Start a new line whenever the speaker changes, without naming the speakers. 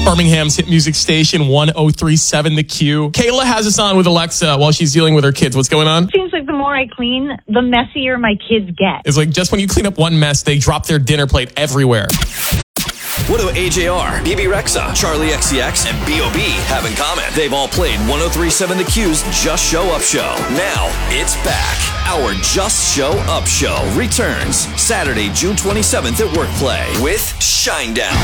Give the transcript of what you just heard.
Birmingham's hit music station, 1037 The Q. Kayla has us on with Alexa while she's dealing with her kids. What's going on?
Seems like the more I clean, the messier my kids get.
It's like just when you clean up one mess, they drop their dinner plate everywhere.
What do AJR, BB Rexa, Charlie XCX, and B.O.B. have in common? They've all played 1037 The Q's Just Show Up show. Now, it's back. Our Just Show Up show returns Saturday, June 27th at Workplay with Shinedown.